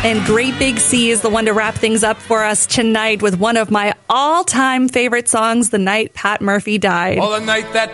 And Great Big Sea is the one to wrap things up for us tonight with one of my all-time favorite songs, The Night Pat Murphy Died. Oh, the night that